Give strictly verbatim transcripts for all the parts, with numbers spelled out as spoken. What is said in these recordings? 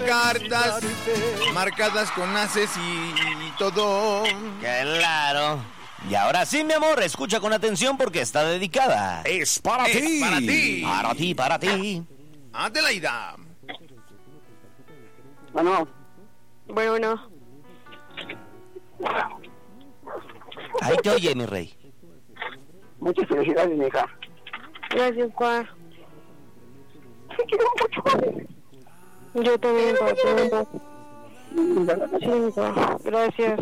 cartas marcadas con haces y, y todo. Claro. Y ahora sí, mi amor, escucha con atención porque está dedicada. Es para Es ti. para ti. Para ti, para ti. Adelaida. Bueno, Bueno, bueno. Ahí te oye, mi rey. muchas felicidades, mi hija. Gracias, pa. Te quiero mucho. Yo también, pa. Sí, pa. Gracias.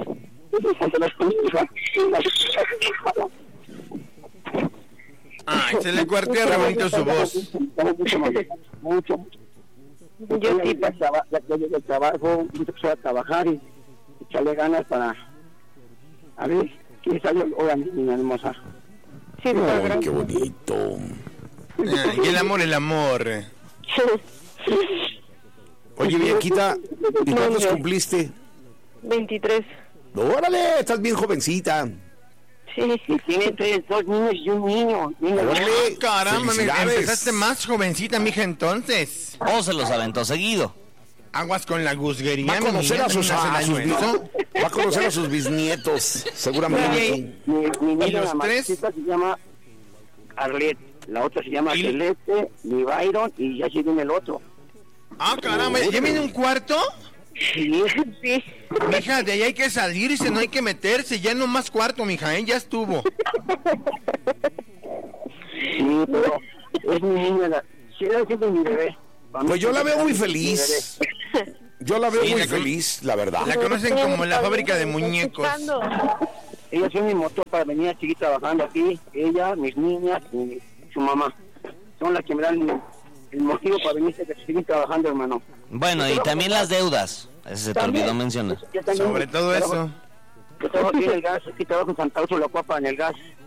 Ay, se le cuartea re bonito su voz. Mucho, mucho. Yo Ya sí, pa. estaba- ya llegué del trabajo, empecé a trabajar y echarle ganas para a ver qué salió ahora, mi niña hermosa. Sí, pa. Ay, qué Gracias. bonito. Ay, y el amor, el amor. Oye, Bianquita, ¿y cuántos cumpliste? veintitrés. Órale, estás bien jovencita. Sí. Y tiene tres, dos niños y un niño. niño Órale, Caramba, me- felicidades. empezaste más jovencita, mija, entonces. O se los aventó seguido. Aguas con la guzguería, Va a mi conocer niña, a sus, también a hace sus daño eso. va a conocer a sus bisnietos, seguramente. Mi, mi niña, ¿Y los la más tres? chiquita, se llama Arlette, la otra se llama ¿Y? Celeste, mi Byron, y ya sigue el otro. Ah, caramba, ¿ya viene un cuarto? Sí, Sí. Mija, de ahí hay que salirse, no hay que meterse. Ya no más cuarto, mija, ¿eh? Ya estuvo. sí, pero es mi niña, la, sí, era siempre mi bebé. Para mí Pues yo la siempre veo muy mi feliz. bebé. Yo la veo Sí, muy la con- feliz, la verdad. La conocen como la fábrica de muñecos. Ella es mi motor para venir a seguir trabajando aquí. Ella, mis niñas y su mamá. Son las que me dan el, el motivo para venir a seguir trabajando, hermano. Bueno, y también las deudas. Ese se te También. olvidó mencionar. Yo también Sobre todo trabajo- eso. Yo trabajo aquí en el gas, aquí trabajo en Santa Úrsula, la Cuapa, en el gas.